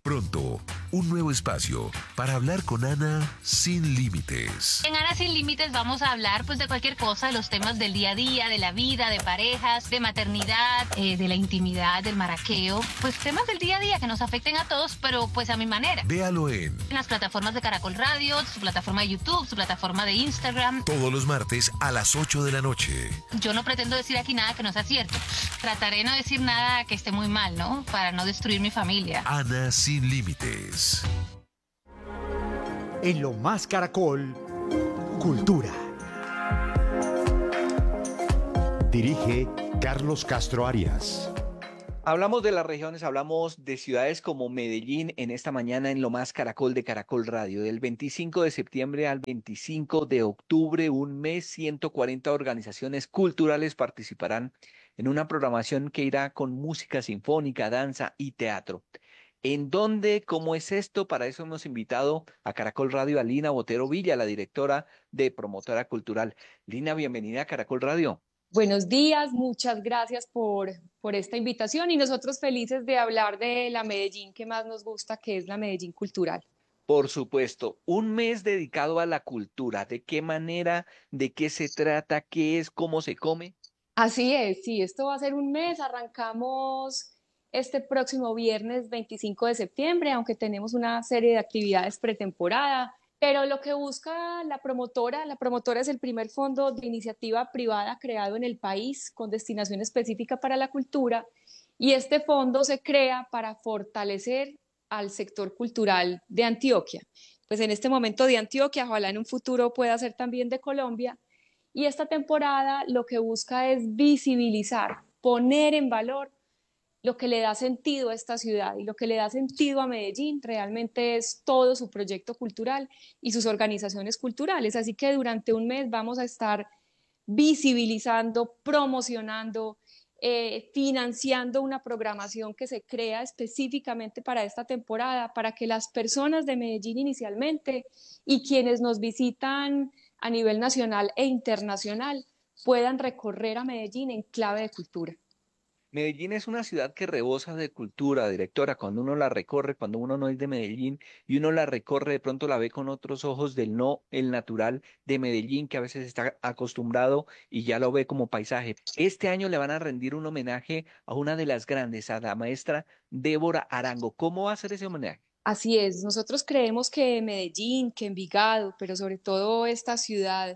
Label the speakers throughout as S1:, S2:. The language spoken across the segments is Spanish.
S1: Pronto, un nuevo espacio para hablar con Ana sin límites.
S2: En Ana Sin Límites vamos a hablar pues de cualquier cosa, de los temas del día a día, de la vida, de parejas, de maternidad, de la intimidad, del maraqueo, pues temas del día a día que nos afecten a todos, pero pues a mi manera.
S1: Véalo en
S2: las plataformas de Caracol Radio, su plataforma de YouTube, su plataforma de Instagram.
S1: Todos los martes a las 8 de la noche.
S2: Yo no pretendo decir aquí nada que no sea cierto. Trataré de no decir nada que esté muy mal, ¿no? Para no destruir mi familia.
S1: Ana Sin Límites.
S3: En Lo Más Caracol, Cultura. Dirige Carlos Castro Arias.
S4: Hablamos de las regiones, hablamos de ciudades como Medellín en esta mañana en Lo Más Caracol de Caracol Radio. Del 25 de septiembre al 25 de octubre, un mes, 140 organizaciones culturales participarán en una programación que irá con música sinfónica, danza y teatro. ¿En dónde? ¿Cómo es esto? Para eso hemos invitado a Caracol Radio a Lina Botero Villa, la directora de Promotora Cultural. Lina, bienvenida a Caracol Radio.
S5: Buenos días, muchas gracias por esta invitación y nosotros felices de hablar de la Medellín que más nos gusta, que es la Medellín cultural.
S4: Por supuesto, un mes dedicado a la cultura. ¿De qué manera? ¿De qué se trata? ¿Qué es? ¿Cómo se come?
S5: Así es, sí, esto va a ser un mes, arrancamos este próximo viernes 25 de septiembre, aunque tenemos una serie de actividades pretemporada. Pero lo que busca la promotora es el primer fondo de iniciativa privada creado en el país con destinación específica para la cultura y este fondo se crea para fortalecer al sector cultural de Antioquia. Pues en este momento de Antioquia, ojalá en un futuro pueda ser también de Colombia y esta temporada lo que busca es visibilizar, poner en valor lo que le da sentido a esta ciudad y lo que le da sentido a Medellín realmente es todo su proyecto cultural y sus organizaciones culturales. Así que durante un mes vamos a estar visibilizando, promocionando, financiando una programación que se crea específicamente para esta temporada, para que las personas de Medellín inicialmente y quienes nos visitan a nivel nacional e internacional puedan recorrer a Medellín en clave de cultura.
S4: Medellín es una ciudad que rebosa de cultura, directora. Cuando uno la recorre, cuando uno no es de Medellín y uno la recorre, de pronto la ve con otros ojos del no, el natural de Medellín, que a veces está acostumbrado y ya lo ve como paisaje. Este año le van a rendir un homenaje a una de las grandes, a la maestra Débora Arango. ¿Cómo va a ser ese homenaje?
S5: Así es, nosotros creemos que Medellín, que Envigado, pero sobre todo esta ciudad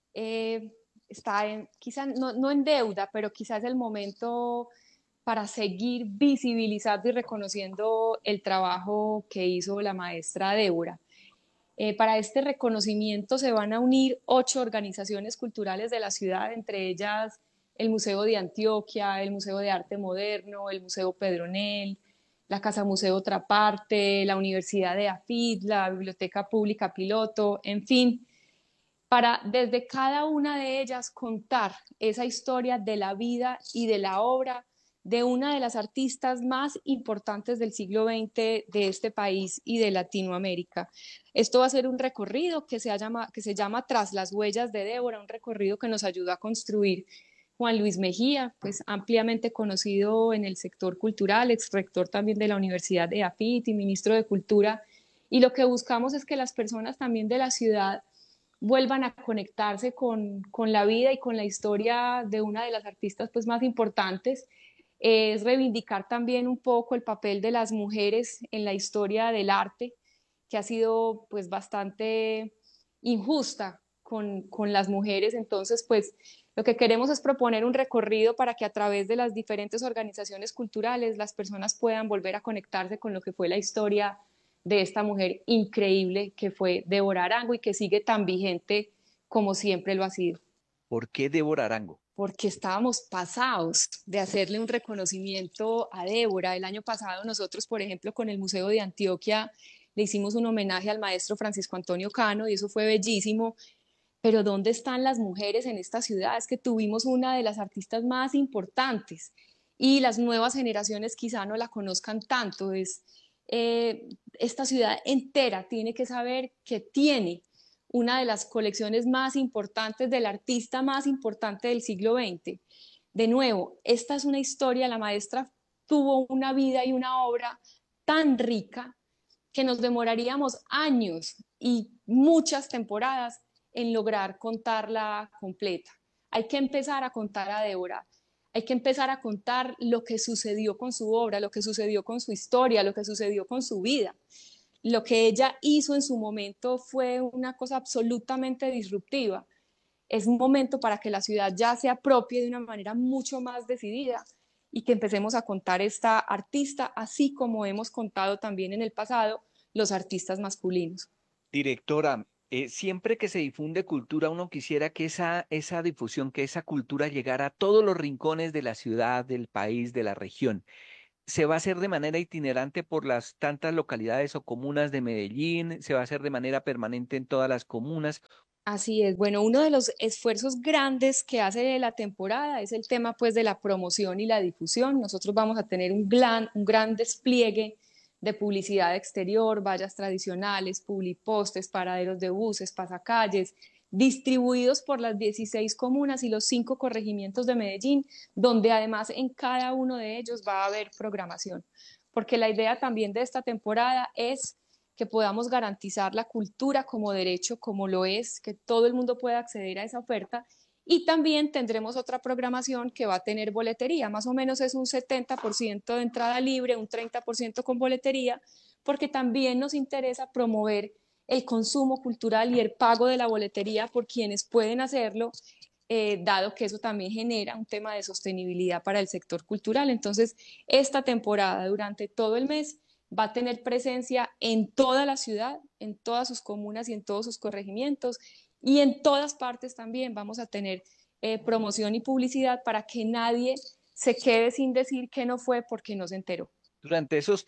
S5: está quizá no en deuda, pero quizás es el momento para seguir visibilizando y reconociendo el trabajo que hizo la maestra Débora. Para este reconocimiento se van a unir 8 organizaciones culturales de la ciudad, entre ellas el Museo de Antioquia, el Museo de Arte Moderno, el Museo Pedronel, la Casa Museo Otra Parte, la Universidad de AFIT, la Biblioteca Pública Piloto, en fin, para desde cada una de ellas contar esa historia de la vida y de la obra de una de las artistas más importantes del siglo XX de este país y de Latinoamérica. Esto va a ser un recorrido que se llama Tras las huellas de Débora, un recorrido que nos ayuda a construir Juan Luis Mejía, pues ampliamente conocido en el sector cultural, ex rector también de la Universidad de AFIT y ministro de Cultura. Y lo que buscamos es que las personas también de la ciudad vuelvan a conectarse con la vida y con la historia de una de las artistas pues, más importantes. Es reivindicar también un poco el papel de las mujeres en la historia del arte, que ha sido pues bastante injusta con las mujeres. Entonces, pues lo que queremos es proponer un recorrido para que a través de las diferentes organizaciones culturales las personas puedan volver a conectarse con lo que fue la historia de esta mujer increíble que fue Débora Arango y que sigue tan vigente como siempre lo ha sido.
S4: ¿Por qué Débora Arango?
S5: Porque estábamos pasados de hacerle un reconocimiento a Débora. El año pasado nosotros, por ejemplo, con el Museo de Antioquia le hicimos un homenaje al maestro Francisco Antonio Cano y eso fue bellísimo. Pero ¿dónde están las mujeres en esta ciudad? Es que tuvimos una de las artistas más importantes y las nuevas generaciones quizá no la conozcan tanto. Esta ciudad entera tiene que saber que tiene una de las colecciones más importantes del artista más importante del siglo XX. De nuevo, esta es una historia, la maestra tuvo una vida y una obra tan rica que nos demoraríamos años y muchas temporadas en lograr contarla completa. Hay que empezar a contar a Débora, hay que empezar a contar lo que sucedió con su obra, lo que sucedió con su historia, lo que sucedió con su vida. Lo que ella hizo en su momento fue una cosa absolutamente disruptiva. Es un momento para que la ciudad ya se apropie de una manera mucho más decidida y que empecemos a contar esta artista, así como hemos contado también en el pasado los artistas masculinos.
S4: Directora, siempre que se difunde cultura, uno quisiera que esa difusión, que esa cultura llegara a todos los rincones de la ciudad, del país, de la región. ¿Se va a hacer de manera itinerante por las tantas localidades o comunas de Medellín? ¿Se va a hacer de manera permanente en todas las comunas?
S5: Así es, bueno, uno de los esfuerzos grandes que hace la temporada es el tema pues de la promoción y la difusión. Nosotros vamos a tener un gran despliegue de publicidad exterior, vallas tradicionales, publipostes, paraderos de buses, pasacalles, distribuidos por las 16 comunas y los 5 corregimientos de Medellín, donde además en cada uno de ellos va a haber programación. Porque la idea también de esta temporada es que podamos garantizar la cultura como derecho, como lo es, que todo el mundo pueda acceder a esa oferta. Y también tendremos otra programación que va a tener boletería, más o menos es un 70% de entrada libre, un 30% con boletería, porque también nos interesa promover el consumo cultural y el pago de la boletería por quienes pueden hacerlo, dado que eso también genera un tema de sostenibilidad para el sector cultural. Entonces, esta temporada, durante todo el mes, va a tener presencia en toda la ciudad, en todas sus comunas y en todos sus corregimientos, y en todas partes también vamos a tener promoción y publicidad para que nadie se quede sin decir que no fue porque no se enteró.
S4: Durante esos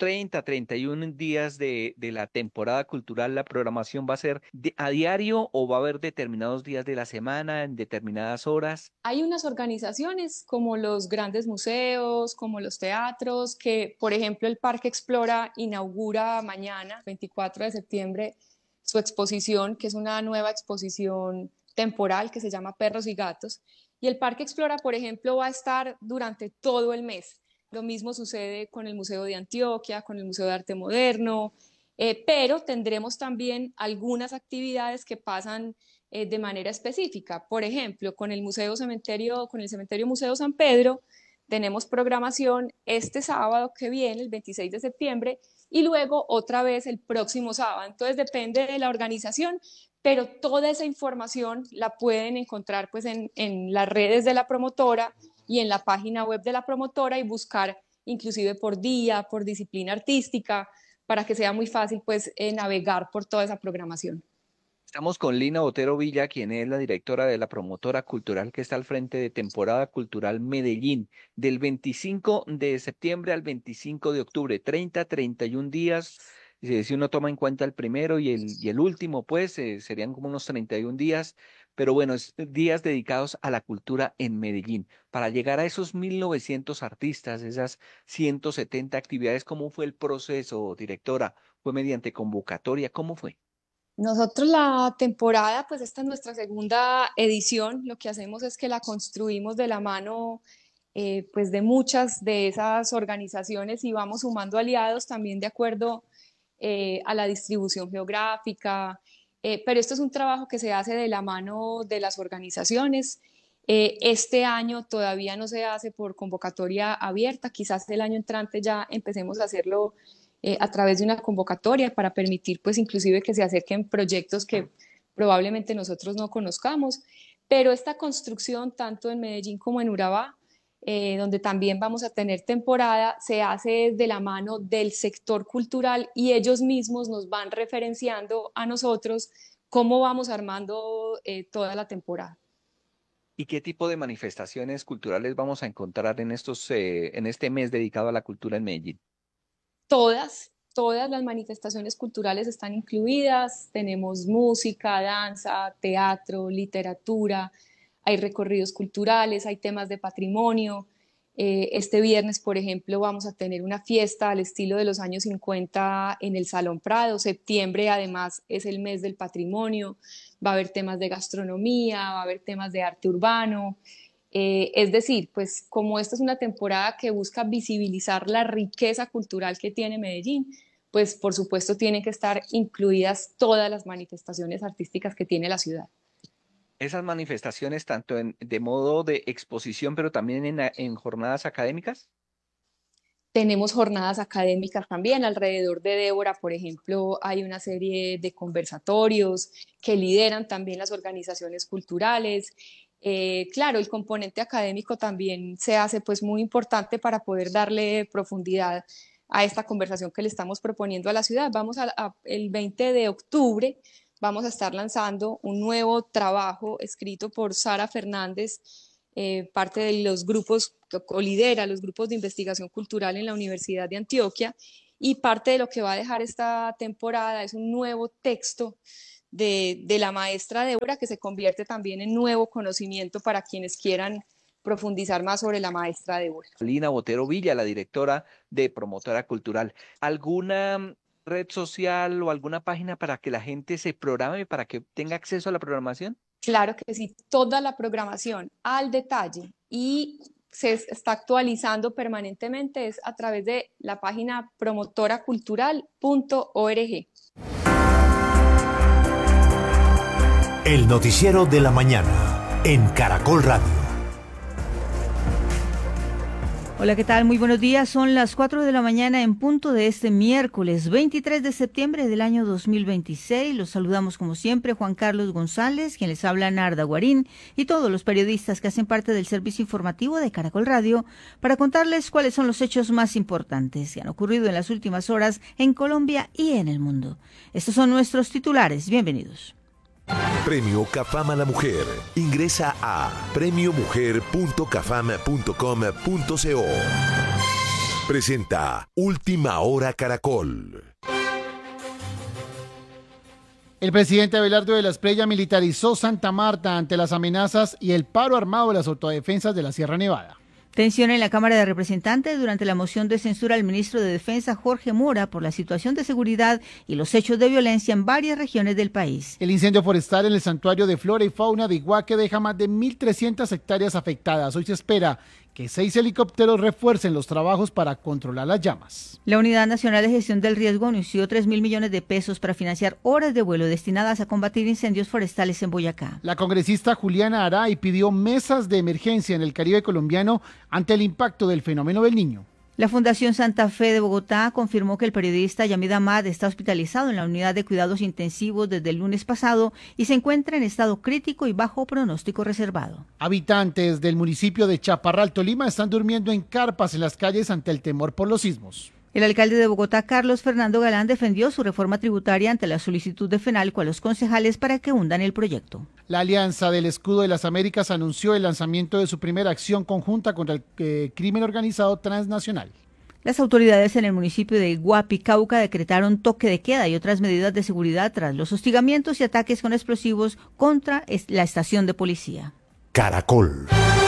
S4: 31 días de la temporada cultural, ¿la programación va a ser a diario o va a haber determinados días de la semana, en determinadas horas?
S5: Hay unas organizaciones como los grandes museos, como los teatros, que por ejemplo el Parque Explora inaugura mañana, 24 de septiembre, su exposición, que es una nueva exposición temporal que se llama Perros y Gatos. Y el Parque Explora, por ejemplo, va a estar durante todo el mes. Lo mismo sucede con el Museo de Antioquia, con el Museo de Arte Moderno, pero tendremos también algunas actividades que pasan de manera específica. Por ejemplo, con el Cementerio Museo San Pedro, tenemos programación este sábado que viene, el 26 de septiembre, y luego otra vez el próximo sábado. Entonces depende de la organización, pero toda esa información la pueden encontrar pues en las redes de la promotora y en la página web de la promotora y buscar inclusive por día, por disciplina artística, para que sea muy fácil pues navegar por toda esa programación.
S4: Estamos con Lina Botero Villa, quien es la directora de la promotora cultural que está al frente de Temporada Cultural Medellín, del 25 de septiembre al 25 de octubre, 31 días. Si uno toma en cuenta el primero y el último, pues serían como unos 31 días, pero bueno, es días dedicados a la cultura en Medellín. Para llegar a esos 1900 artistas, esas 170 actividades, ¿cómo fue el proceso, directora? ¿Fue mediante convocatoria? ¿Cómo fue?
S5: Nosotros la temporada, pues esta es nuestra segunda edición, lo que hacemos es que la construimos de la mano pues de muchas de esas organizaciones y vamos sumando aliados también de acuerdo a la distribución geográfica, pero esto es un trabajo que se hace de la mano de las organizaciones. Este año todavía no se hace por convocatoria abierta, quizás el año entrante ya empecemos a hacerlo a través de una convocatoria para permitir pues inclusive que se acerquen proyectos que probablemente nosotros no conozcamos, pero esta construcción tanto en Medellín como en Urabá, donde también vamos a tener temporada, se hace de la mano del sector cultural y ellos mismos nos van referenciando a nosotros cómo vamos armando toda la temporada.
S4: ¿Y qué tipo de manifestaciones culturales vamos a encontrar en este mes dedicado a la cultura en Medellín?
S5: Todas las manifestaciones culturales están incluidas. Tenemos música, danza, teatro, literatura, hay recorridos culturales, hay temas de patrimonio. Este viernes, por ejemplo, vamos a tener una fiesta al estilo de los años 50 en el Salón Prado. Septiembre, además, es el mes del patrimonio. Va a haber temas de gastronomía, va a haber temas de arte urbano. Es decir, pues como esta es una temporada que busca visibilizar la riqueza cultural que tiene Medellín, pues por supuesto tienen que estar incluidas todas las manifestaciones artísticas que tiene la ciudad.
S4: Esas manifestaciones, tanto de modo de exposición, pero también en jornadas académicas.
S5: Tenemos jornadas académicas también. Alrededor de Débora, por ejemplo, hay una serie de conversatorios que lideran también las organizaciones culturales. Claro, el componente académico también se hace pues muy importante para poder darle profundidad a esta conversación que le estamos proponiendo a la ciudad. El 20 de octubre vamos a estar lanzando un nuevo trabajo escrito por Sara Fernández, parte de los grupos, colidera los grupos de investigación cultural en la Universidad de Antioquia, y parte de lo que va a dejar esta temporada es un nuevo texto de la maestra Débora, que se convierte también en nuevo conocimiento para quienes quieran profundizar más sobre la maestra Débora.
S4: Lina Botero Villa, la directora de Promotora Cultural. ¿Alguna red social o alguna página para que la gente se programe, para que tenga acceso a la programación?
S5: Claro que sí, toda la programación al detalle y se está actualizando permanentemente es a través de la página promotoracultural.org.
S3: El noticiero de la mañana en Caracol Radio.
S6: Hola, ¿qué tal? Muy buenos días. Son las 4 de la mañana en punto de este miércoles 23 de septiembre del año 2026. Los saludamos como siempre Juan Carlos González, quien les habla Narda Guarín, y todos los periodistas que hacen parte del servicio informativo de Caracol Radio para contarles cuáles son los hechos más importantes que han ocurrido en las últimas horas en Colombia y en el mundo. Estos son nuestros titulares. Bienvenidos.
S1: Premio CAFAM a la Mujer. Ingresa a premiomujer.cafam.com.co. Presenta Última Hora Caracol.
S7: El presidente Abelardo de la Espriella militarizó Santa Marta ante las amenazas y el paro armado de las autodefensas de la Sierra Nevada.
S6: Tensión en la Cámara de Representantes durante la moción de censura al ministro de Defensa Jorge Mora por la situación de seguridad y los hechos de violencia en varias regiones del país.
S7: El incendio forestal en el santuario de flora y fauna de Iguaque deja más de 1.300 hectáreas afectadas. Hoy se espera que 6 helicópteros refuercen los trabajos para controlar las llamas.
S6: La Unidad Nacional de Gestión del Riesgo anunció 3.000 millones de pesos para financiar horas de vuelo destinadas a combatir incendios forestales en Boyacá.
S7: La congresista Juliana Aray pidió mesas de emergencia en el Caribe colombiano ante el impacto del fenómeno del Niño.
S6: La Fundación Santa Fe de Bogotá confirmó que el periodista Yamid Ahmad está hospitalizado en la unidad de cuidados intensivos desde el lunes pasado y se encuentra en estado crítico y bajo pronóstico reservado.
S7: Habitantes del municipio de Chaparral, Tolima, están durmiendo en carpas en las calles ante el temor por los sismos.
S6: El alcalde de Bogotá, Carlos Fernando Galán, defendió su reforma tributaria ante la solicitud de FENALCO a los concejales para que hundan el proyecto.
S7: La Alianza del Escudo de las Américas anunció el lanzamiento de su primera acción conjunta contra el crimen organizado transnacional.
S6: Las autoridades en el municipio de Guapi, Cauca, decretaron toque de queda y otras medidas de seguridad tras los hostigamientos y ataques con explosivos contra la estación de policía.
S3: Caracol.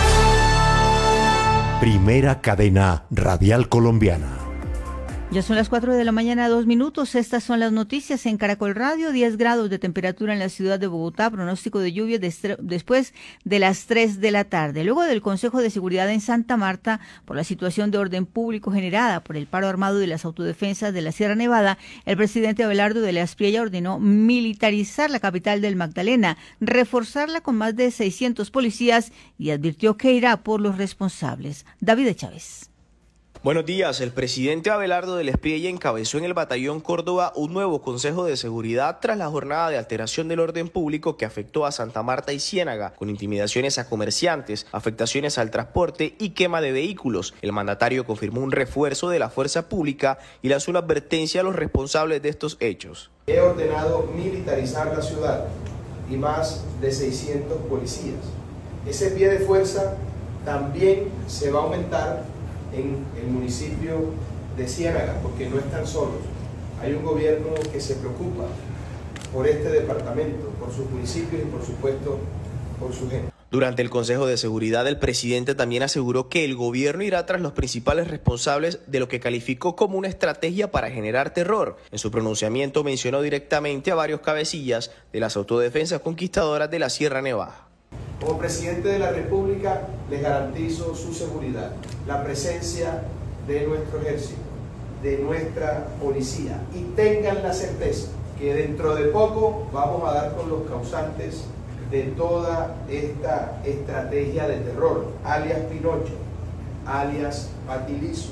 S3: Primera cadena radial colombiana.
S6: Ya son las 4 de la mañana, 2 minutos. Estas son las noticias en Caracol Radio. 10 grados de temperatura en la ciudad de Bogotá. Pronóstico de lluvia después de las 3 de la tarde. Luego del Consejo de Seguridad en Santa Marta, por la situación de orden público generada por el paro armado de las autodefensas de la Sierra Nevada, el presidente Abelardo de la Espriella ordenó militarizar la capital del Magdalena, reforzarla con más de 600 policías y advirtió que irá por los responsables. David Chávez.
S8: Buenos días. El presidente Abelardo de la Espriella encabezó en el Batallón Córdoba un nuevo Consejo de Seguridad tras la jornada de alteración del orden público que afectó a Santa Marta y Ciénaga, con intimidaciones a comerciantes, afectaciones al transporte y quema de vehículos. El mandatario confirmó un refuerzo de la fuerza pública y lanzó una advertencia a los responsables de estos hechos.
S9: He ordenado militarizar la ciudad y más de 600 policías. Ese pie de fuerza también se va a aumentar en el municipio de Ciénaga, porque no están solos. Hay un gobierno que se preocupa por este departamento, por sus municipios y por supuesto por su gente.
S8: Durante el Consejo de Seguridad, el presidente también aseguró que el gobierno irá tras los principales responsables de lo que calificó como una estrategia para generar terror. En su pronunciamiento mencionó directamente a varios cabecillas de las autodefensas conquistadoras de la Sierra Nevada.
S9: Como presidente de la República les garantizo su seguridad, la presencia de nuestro ejército, de nuestra policía. Y tengan la certeza que dentro de poco vamos a dar con los causantes de toda esta estrategia de terror, alias Pinocho, alias Patilizo,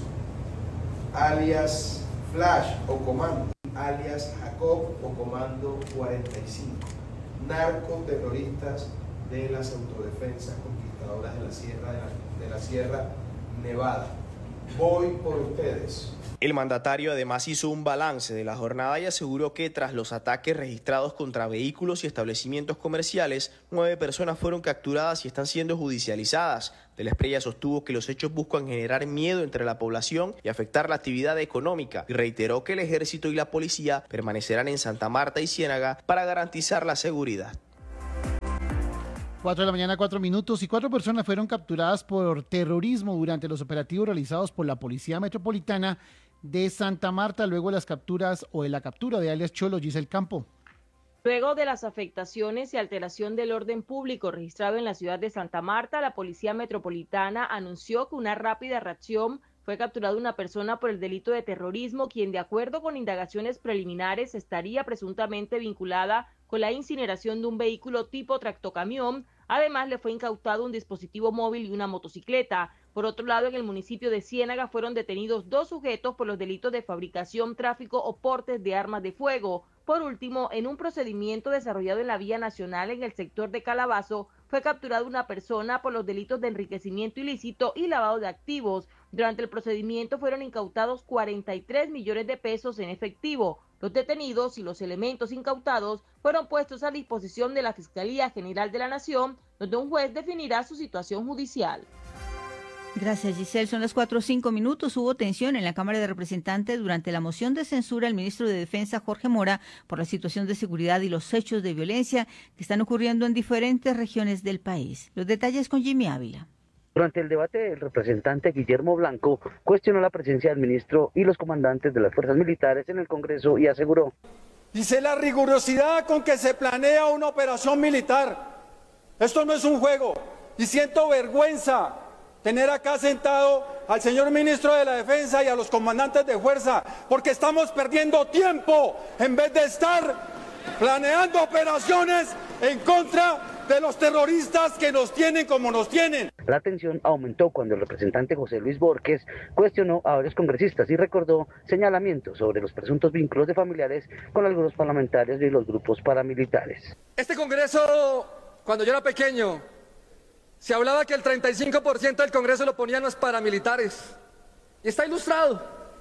S9: alias Flash o Comando, alias Jacob o Comando 45, narcoterroristas de las autodefensas conquistadoras de la Sierra Nevada. Voy por ustedes.
S8: El mandatario además hizo un balance de la jornada y aseguró que tras los ataques registrados contra vehículos y establecimientos comerciales, 9 personas fueron capturadas y están siendo judicializadas. De la Espriella sostuvo que los hechos buscan generar miedo entre la población y afectar la actividad económica y reiteró que el ejército y la policía permanecerán en Santa Marta y Ciénaga para garantizar la seguridad.
S7: 4 de la mañana, 4 minutos, y 4 personas fueron capturadas por terrorismo durante los operativos realizados por la Policía Metropolitana de Santa Marta, luego de las capturas o de la captura de alias Cholo, Giselle Campo.
S10: Luego de las afectaciones y alteración del orden público registrado en la ciudad de Santa Marta, la Policía Metropolitana anunció que una rápida reacción fue capturada una persona por el delito de terrorismo, quien de acuerdo con indagaciones preliminares estaría presuntamente vinculada con la incineración de un vehículo tipo tractocamión. Además, le fue incautado un dispositivo móvil y una motocicleta. Por otro lado, en el municipio de Ciénaga fueron detenidos 2 sujetos por los delitos de fabricación, tráfico o portes de armas de fuego. Por último, en un procedimiento desarrollado en la vía nacional en el sector de Calabazo, fue capturada una persona por los delitos de enriquecimiento ilícito y lavado de activos. Durante el procedimiento fueron incautados 43 millones de pesos en efectivo. Los detenidos y los elementos incautados fueron puestos a disposición de la Fiscalía General de la Nación, donde un juez definirá su situación judicial.
S6: Gracias, Giselle. Son las 4:05 minutos. Hubo tensión en la Cámara de Representantes durante la moción de censura al ministro de Defensa, Jorge Mora, por la situación de seguridad y los hechos de violencia que están ocurriendo en diferentes regiones del país. Los detalles con Jimmy Ávila.
S11: Durante el debate, el representante Guillermo Blanco cuestionó la presencia del ministro y los comandantes de las fuerzas militares en el Congreso y aseguró:
S12: dice la rigurosidad con que se planea una operación militar. Esto no es un juego y siento vergüenza tener acá sentado al señor ministro de la Defensa y a los comandantes de fuerza, porque estamos perdiendo tiempo en vez de estar planeando operaciones en contra de los terroristas que nos tienen como nos tienen.
S11: La tensión aumentó cuando el representante José Luis Borges cuestionó a varios congresistas y recordó señalamientos sobre los presuntos vínculos de familiares con algunos parlamentarios y los grupos paramilitares.
S12: Este Congreso, cuando yo era pequeño, se hablaba que el 35% del Congreso lo ponían los paramilitares. Y está ilustrado.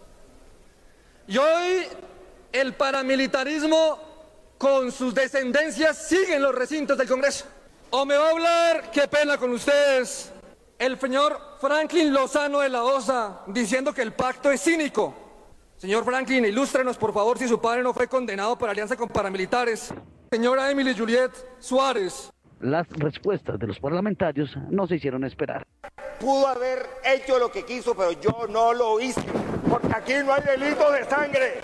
S12: Y hoy el paramilitarismo con sus descendencias sigue en los recintos del Congreso. O me va a hablar, qué pena con ustedes, el señor Franklin Lozano de la OSA, diciendo que el pacto es cínico. Señor Franklin, ilústrenos por favor si su padre no fue condenado por alianza con paramilitares. Señora Emily Juliet Suárez.
S11: Las respuestas de los parlamentarios no se hicieron esperar.
S13: Pudo haber hecho lo que quiso, pero yo no lo hice, porque aquí no hay delito de sangre.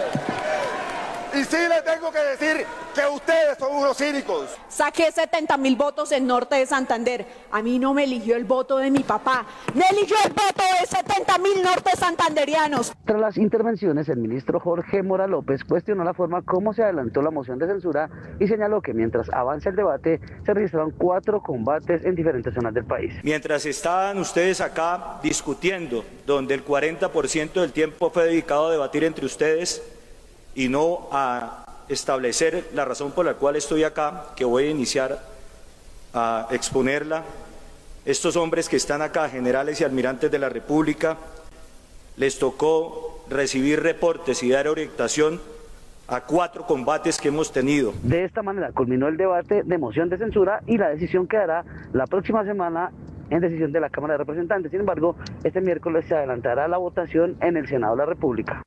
S13: Y sí le tengo que decir que ustedes son unos cínicos.
S14: Saqué 70.000 votos en Norte de Santander. A mí no me eligió el voto de mi papá, me eligió el voto de 70.000 norte santanderianos.
S11: Tras las intervenciones, el ministro Jorge Mora López cuestionó la forma como se adelantó la moción de censura y señaló que mientras avanza el debate, se registraron 4 combates en diferentes zonas del país.
S15: Mientras estaban ustedes acá discutiendo, donde el 40% del tiempo fue dedicado a debatir entre ustedes y no a establecer la razón por la cual estoy acá, que voy a iniciar a exponerla. Estos hombres que están acá, generales y almirantes de la República, les tocó recibir reportes y dar orientación a 4 combates que hemos tenido.
S11: De esta manera culminó el debate de moción de censura y la decisión quedará la próxima semana en decisión de la Cámara de Representantes. Sin embargo, este miércoles se adelantará la votación en el Senado de la República.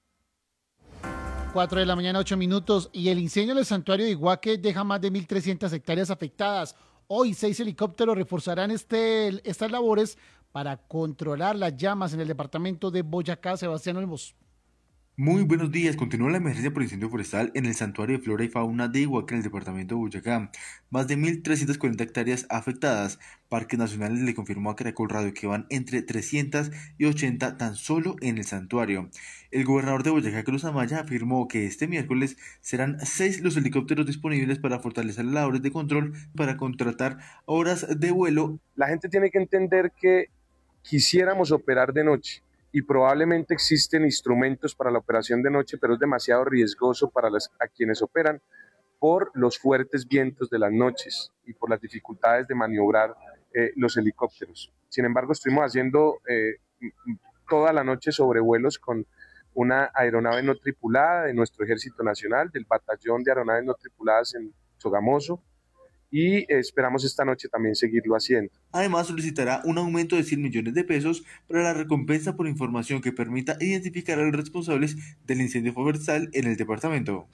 S7: 4 de la mañana, 8 minutos, y el incendio del santuario de Iguaque deja más de 1.300 hectáreas afectadas. Hoy 6 helicópteros reforzarán estas labores para controlar las llamas en el departamento de Boyacá. Sebastián Olmos.
S16: Muy buenos días. Continúa la emergencia por incendio forestal en el santuario de flora y fauna de Iguaca en el departamento de Boyacá. Más de 1.340 hectáreas afectadas. Parques Nacionales le confirmó a Caracol Radio que van entre 300 y 80 tan solo en el santuario. El gobernador de Boyacá, Cruz Amaya, afirmó que este miércoles serán 6 los helicópteros disponibles para fortalecer las labores de control para contratar horas de vuelo.
S17: La gente tiene que entender que quisiéramos operar de noche y probablemente existen instrumentos para la operación de noche, pero es demasiado riesgoso para a quienes operan por los fuertes vientos de las noches y por las dificultades de maniobrar los helicópteros. Sin embargo, estuvimos haciendo toda la noche sobrevuelos con una aeronave no tripulada de nuestro Ejército Nacional, del Batallón de Aeronaves No Tripuladas en Sogamoso, y esperamos esta noche también seguirlo haciendo.
S16: Además, solicitará un aumento de 100 millones de pesos para la recompensa por información que permita identificar a los responsables del incendio forestal en el departamento.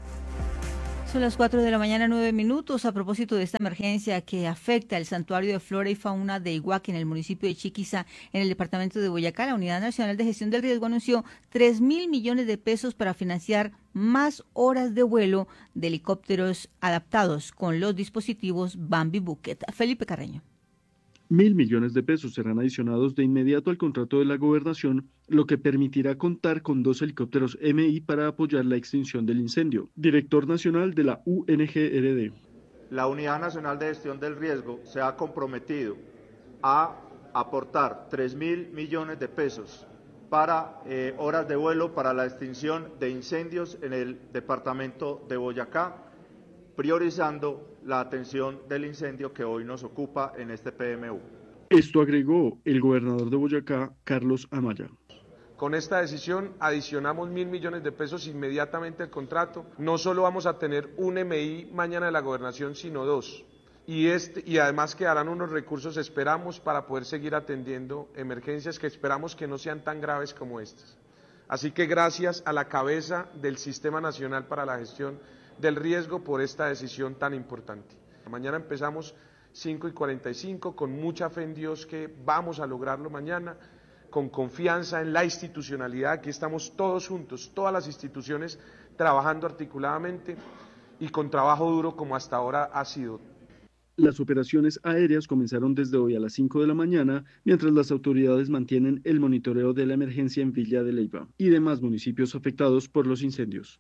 S6: Son las 4 de la mañana, 9 minutos. A propósito de esta emergencia que afecta el santuario de flora y fauna de Iguaca en el municipio de Chiquiza, en el departamento de Boyacá, la Unidad Nacional de Gestión del Riesgo anunció 3.000 millones de pesos para financiar más horas de vuelo de helicópteros adaptados con los dispositivos Bambi Bucket. Felipe Carreño.
S18: 1.000 millones de pesos serán adicionados de inmediato al contrato de la gobernación, lo que permitirá contar con 2 helicópteros MI para apoyar la extinción del incendio. Director nacional de la UNGRD.
S19: La Unidad Nacional de Gestión del Riesgo se ha comprometido a aportar 3.000 millones de pesos para horas de vuelo para la extinción de incendios en el departamento de Boyacá, priorizando la atención del incendio que hoy nos ocupa en este PMU.
S18: Esto agregó el gobernador de Boyacá, Carlos Amaya.
S17: Con esta decisión adicionamos 1.000 millones de pesos inmediatamente al contrato. No solo vamos a tener un MI mañana de la gobernación, sino 2. Y además quedarán unos recursos, esperamos, para poder seguir atendiendo emergencias que esperamos que no sean tan graves como estas. Así que gracias a la cabeza del Sistema Nacional para la Gestión del Riesgo por esta decisión tan importante. Mañana empezamos 5:45 con mucha fe en Dios que vamos a lograrlo mañana, con confianza en la institucionalidad. Aquí estamos todos juntos, todas las instituciones trabajando articuladamente y con trabajo duro como hasta ahora ha sido.
S18: Las operaciones aéreas comenzaron desde hoy a las 5 de la mañana, mientras las autoridades mantienen el monitoreo de la emergencia en Villa de Leyva y demás municipios afectados por los incendios.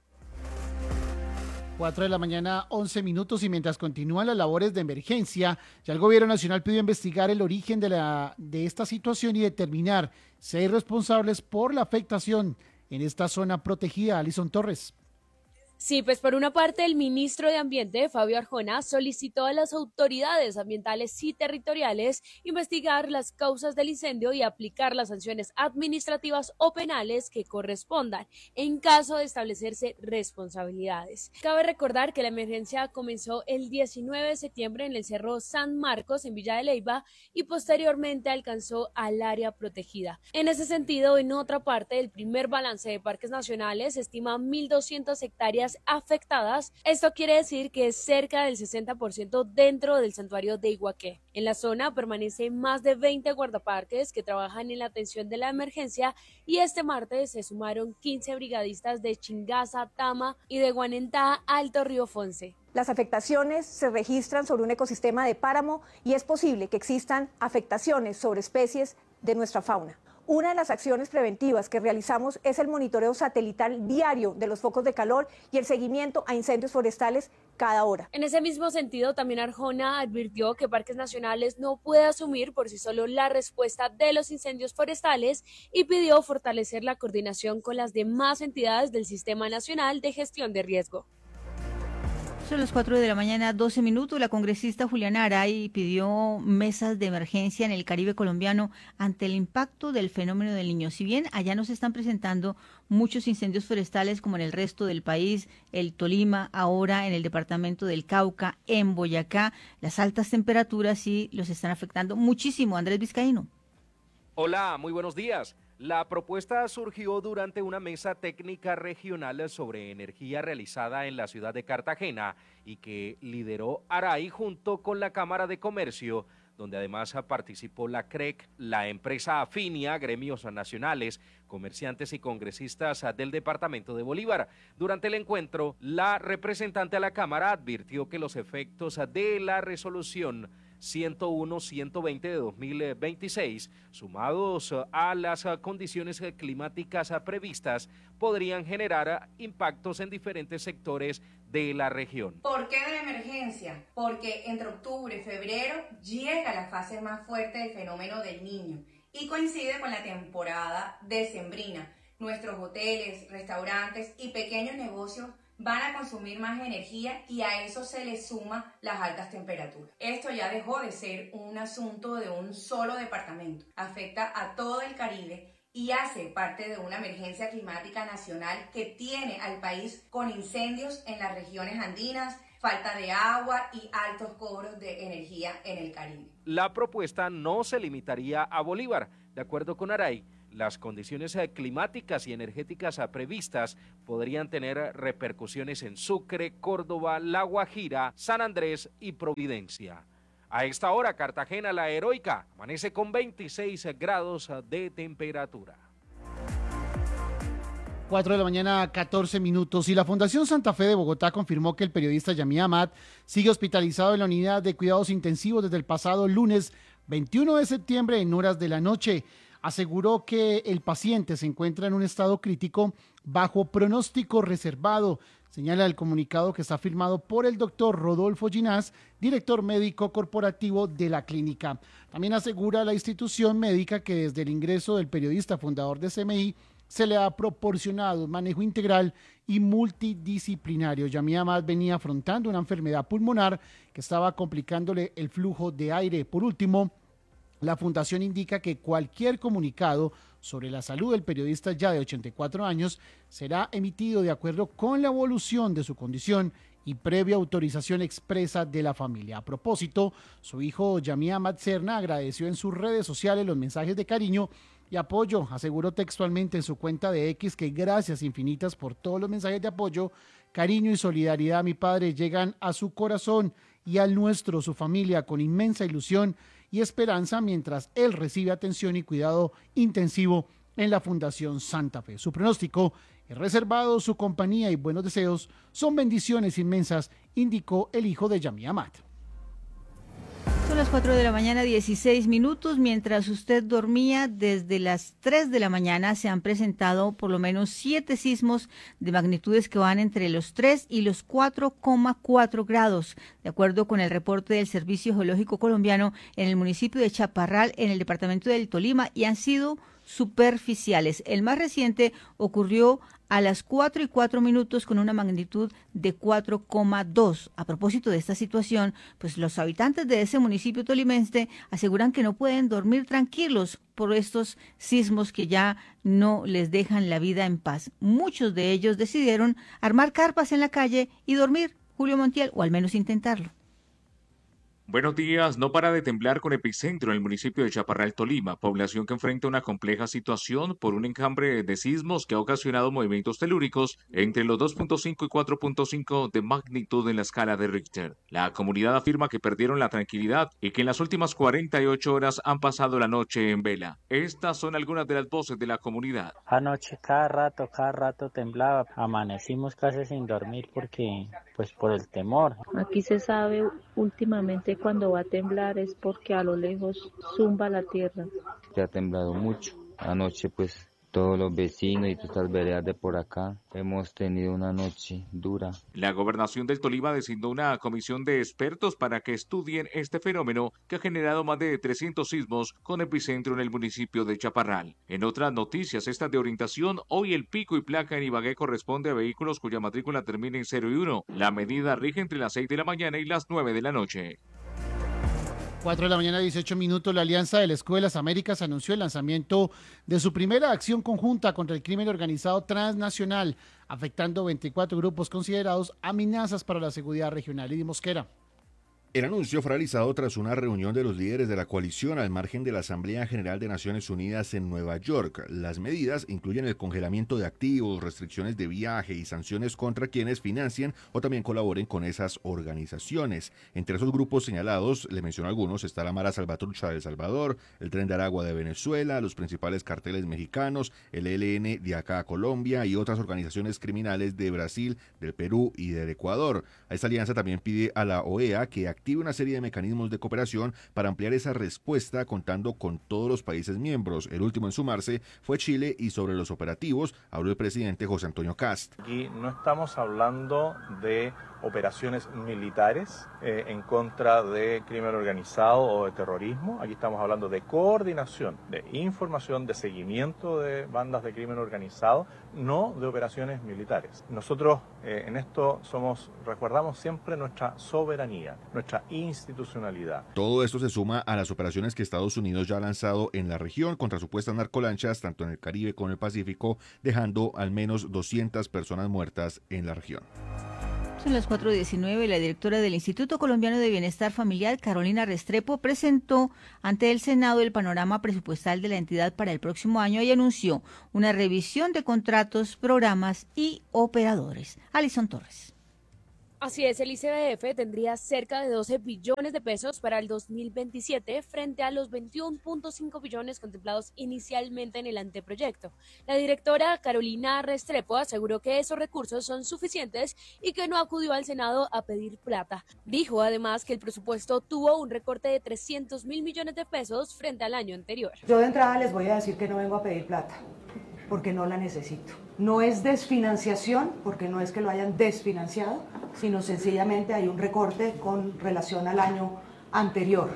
S7: 4 de la mañana, 11 minutos, y mientras continúan las labores de emergencia, ya el gobierno nacional pidió investigar el origen de esta situación y determinar si hay responsables por la afectación en esta zona protegida. Alison Torres.
S20: Sí, pues por una parte el ministro de Ambiente, Fabio Arjona, solicitó a las autoridades ambientales y territoriales investigar las causas del incendio y aplicar las sanciones administrativas o penales que correspondan en caso de establecerse responsabilidades. Cabe recordar que la emergencia comenzó el 19 de septiembre en el Cerro San Marcos en Villa de Leyva y posteriormente alcanzó al área protegida. En ese sentido, en otra parte, el primer balance de parques nacionales estima 1.200 hectáreas afectadas. Esto quiere decir que es cerca del 60% dentro del santuario de Iguaqué. En la zona permanecen más de 20 guardaparques que trabajan en la atención de la emergencia y este martes se sumaron 15 brigadistas de Chingaza, Tama y de Guanentá, Alto Río Fonce.
S21: Las afectaciones se registran sobre un ecosistema de páramo y es posible que existan afectaciones sobre especies de nuestra fauna. Una de las acciones preventivas que realizamos es el monitoreo satelital diario de los focos de calor y el seguimiento a incendios forestales cada hora.
S20: En ese mismo sentido, también Arjona advirtió que Parques Nacionales no puede asumir por sí solo la respuesta de los incendios forestales y pidió fortalecer la coordinación con las demás entidades del Sistema Nacional de Gestión de Riesgo.
S6: Son las 4 de la mañana, 12 minutos. La congresista Juliana Aray pidió mesas de emergencia en el Caribe colombiano ante el impacto del fenómeno del Niño. Si bien allá no se están presentando muchos incendios forestales como en el resto del país, el Tolima, ahora en el departamento del Cauca, en Boyacá, las altas temperaturas sí los están afectando muchísimo. Andrés Vizcaíno.
S22: Hola, muy buenos días. La propuesta surgió durante una mesa técnica regional sobre energía realizada en la ciudad de Cartagena y que lideró Aray junto con la Cámara de Comercio, donde además participó la CREC, la empresa Afinia, gremios nacionales, comerciantes y congresistas del departamento de Bolívar. Durante el encuentro, la representante a la Cámara advirtió que los efectos de la resolución 101-120 de 2026, sumados a las condiciones climáticas previstas, podrían generar impactos en diferentes sectores de la región.
S2: ¿Por qué de emergencia? Porque entre octubre y febrero llega la fase más fuerte del fenómeno del Niño y coincide con la temporada decembrina. Nuestros hoteles, restaurantes y pequeños negocios van a consumir más energía y a eso se le suma las altas temperaturas. Esto ya dejó de ser un asunto de un solo departamento, afecta a todo el Caribe y hace parte de una emergencia climática nacional que tiene al país con incendios en las regiones andinas, falta de agua y altos cobros de energía en el Caribe.
S22: La propuesta no se limitaría a Bolívar. De acuerdo con Aray, las condiciones climáticas y energéticas previstas podrían tener repercusiones en Sucre, Córdoba, La Guajira, San Andrés y Providencia. A esta hora, Cartagena, la heroica, amanece con 26 grados de temperatura.
S7: 4 de la mañana, 14 minutos. Y la Fundación Santa Fe de Bogotá confirmó que el periodista Yamí Amat sigue hospitalizado en la unidad de cuidados intensivos desde el pasado lunes 21 de septiembre en horas de la noche. Aseguró que el paciente se encuentra en un estado crítico bajo pronóstico reservado. Señala el comunicado que está firmado por el doctor Rodolfo Ginás, director médico corporativo de la clínica. También asegura la institución médica que desde el ingreso del periodista fundador de CMI se le ha proporcionado un manejo integral y multidisciplinario. Yamí Amat venía afrontando una enfermedad pulmonar que estaba complicándole el flujo de aire. Por último, la fundación indica que cualquier comunicado sobre la salud del periodista ya de 84 años será emitido de acuerdo con la evolución de su condición y previa autorización expresa de la familia. A propósito, su hijo Yamí Amat Serna agradeció en sus redes sociales los mensajes de cariño y apoyo. Aseguró textualmente en su cuenta de X que gracias infinitas por todos los mensajes de apoyo, cariño y solidaridad. Mi padre llegan a su corazón y al nuestro, su familia, con inmensa ilusión y esperanza mientras él recibe atención y cuidado intensivo en la Fundación Santa Fe. Su pronóstico es reservado, su compañía y buenos deseos son bendiciones inmensas, indicó el hijo de Yamí Amat.
S6: Son las 4 de la mañana, 16 minutos. Mientras usted dormía, desde las 3 de la mañana se han presentado por lo menos 7 sismos de magnitudes que van entre los 3 y los 4,4 grados, de acuerdo con el reporte del Servicio Geológico Colombiano en el municipio de Chaparral, en el departamento del Tolima, y han sido superficiales. El más reciente ocurrió a las 4:04 con una magnitud de 4,2. A propósito de esta situación, pues los habitantes de ese municipio tolimense aseguran que no pueden dormir tranquilos por estos sismos que ya no les dejan la vida en paz. Muchos de ellos decidieron armar carpas en la calle y dormir, Julio Montiel, o al menos intentarlo.
S4: Buenos días. No para de temblar con epicentro en el municipio de Chaparral, Tolima, población que enfrenta una compleja situación por un enjambre de sismos que ha ocasionado movimientos telúricos entre los 2.5 y 4.5 de magnitud en la escala de Richter. La comunidad afirma que perdieron la tranquilidad y que en las últimas 48 horas han pasado la noche en vela. Estas son algunas de las voces de la comunidad.
S23: Anoche cada rato temblaba. Amanecimos casi sin dormir porque, pues por el temor.
S24: Aquí se sabe últimamente cuando va a temblar es porque a lo lejos zumba la tierra.
S25: Se ha temblado mucho. Anoche pues todos los vecinos y todas las veredas de por acá hemos tenido una noche dura.
S4: La gobernación del Tolima designó una comisión de expertos para que estudien este fenómeno que ha generado más de 300 sismos con epicentro en el municipio de Chaparral. En otras noticias, estas de orientación, hoy el pico y placa en Ibagué corresponde a vehículos cuya matrícula termina en 0 y 1. La medida rige entre las 6 de la mañana y las 9 de la noche.
S7: 4 de la mañana, 18 minutos. La Alianza de las Escuelas Américas anunció el lanzamiento de su primera acción conjunta contra el crimen organizado transnacional, afectando 24 grupos considerados amenazas para la seguridad regional. Lidy Mosquera.
S1: El anuncio fue realizado tras una reunión de los líderes de la coalición al margen de la Asamblea General de Naciones Unidas en Nueva York. Las medidas incluyen el congelamiento de activos, restricciones de viaje y sanciones contra quienes financien o también colaboren con esas organizaciones. Entre esos grupos señalados, le menciono algunos, está la Mara Salvatrucha de El Salvador, el Tren de Aragua de Venezuela, los principales carteles mexicanos, el ELN de acá a Colombia y otras organizaciones criminales de Brasil, del Perú y del Ecuador. Esta alianza también pide a la OEA que active una serie de mecanismos de cooperación para ampliar esa respuesta contando con todos los países miembros. El último en sumarse fue Chile y sobre los operativos habló el presidente José Antonio Cast.
S3: Aquí no estamos hablando de operaciones militares en contra de crimen organizado o de terrorismo. Aquí estamos hablando de coordinación, de información, de seguimiento de bandas de crimen organizado, no de operaciones militares. Nosotros en esto resguardamos siempre nuestra soberanía, nuestra institucionalidad.
S1: Todo esto se suma a las operaciones que Estados Unidos ya ha lanzado en la región contra supuestas narcolanchas, tanto en el Caribe como en el Pacífico, dejando al menos 200 personas muertas en la región.
S6: Son las 4:19. La directora del Instituto Colombiano de Bienestar Familiar, Carolina Restrepo, presentó ante el Senado el panorama presupuestal de la entidad para el próximo año y anunció una revisión de contratos, programas y operadores. Alison Torres.
S20: Así es, el ICBF tendría cerca de 12 billones de pesos para el 2027 frente a los 21.5 billones contemplados inicialmente en el anteproyecto. La directora Carolina Restrepo aseguró que esos recursos son suficientes y que no acudió al Senado a pedir plata. Dijo además que el presupuesto tuvo un recorte de 300.000 millones de pesos frente al año anterior.
S5: Yo de entrada les voy a decir que no vengo a pedir plata, porque no la necesito. No es desfinanciación, porque no es que lo hayan desfinanciado, sino sencillamente hay un recorte con relación al año anterior.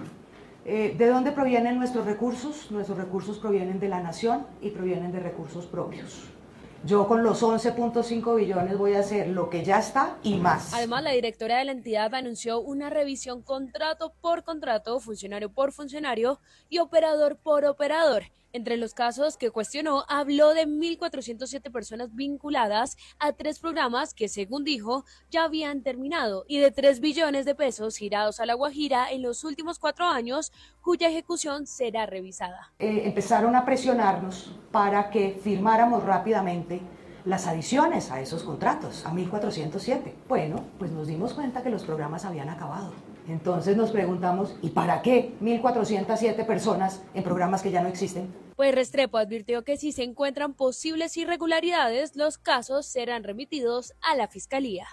S5: ¿De dónde provienen nuestros recursos? Nuestros recursos provienen de la nación y provienen de recursos propios. Yo con los 11.5 billones voy a hacer lo que ya está y más.
S20: Además, la directora de la entidad anunció una revisión contrato por contrato, funcionario por funcionario y operador por operador. Entre los casos que cuestionó, habló de 1.407 personas vinculadas a 3 programas que, según dijo, ya habían terminado y de 3 billones de pesos girados a La Guajira en los últimos 4 años, cuya ejecución será revisada.
S5: Empezaron a presionarnos para que firmáramos rápidamente las adiciones a esos contratos, a 1.407. Bueno, pues nos dimos cuenta que los programas habían acabado. Entonces nos preguntamos, ¿y para qué 1.407 personas en programas que ya no existen?
S20: Pues Restrepo advirtió que si se encuentran posibles irregularidades, los casos serán remitidos a la Fiscalía.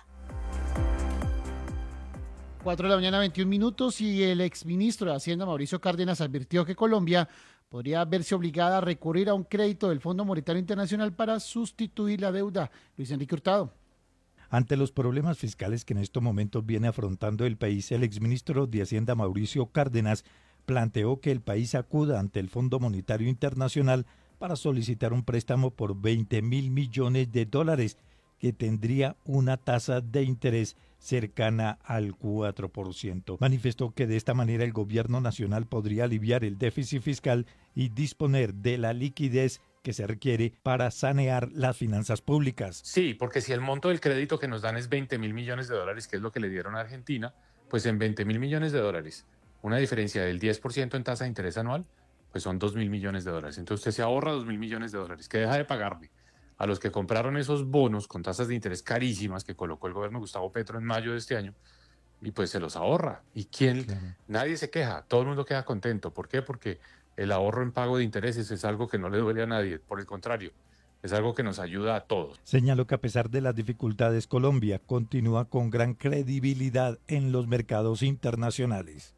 S7: 4:21 y el exministro de Hacienda, Mauricio Cárdenas, advirtió que Colombia podría verse obligada a recurrir a un crédito del Fondo Monetario Internacional para sustituir la deuda. Luis Enrique Hurtado.
S8: Ante los problemas fiscales que en estos momentos viene afrontando el país, el exministro de Hacienda, Mauricio Cárdenas, planteó que el país acuda ante el Fondo Monetario Internacional para solicitar un préstamo por $20.000 millones, que tendría una tasa de interés cercana al 4%. Manifestó que de esta manera el gobierno nacional podría aliviar el déficit fiscal y disponer de la liquidez que se requiere para sanear las finanzas públicas.
S9: Sí, porque si el monto del crédito que nos dan es $20.000 millones, que es lo que le dieron a Argentina, pues en $20.000 millones, una diferencia del 10% en tasa de interés anual, pues son $2.000 millones. Entonces usted se ahorra $2.000 millones, que deja de pagarle a los que compraron esos bonos con tasas de interés carísimas que colocó el gobierno de Gustavo Petro en mayo de este año, y pues se los ahorra. ¿Y quién? Claro. Nadie se queja, todo el mundo queda contento. ¿Por qué? Porque el ahorro en pago de intereses es algo que no le duele a nadie, por el contrario, es algo que nos ayuda a todos.
S8: Señaló que a pesar de las dificultades, Colombia continúa con gran credibilidad en los mercados internacionales.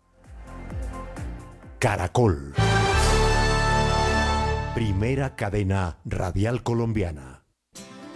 S26: Caracol. Primera cadena radial colombiana.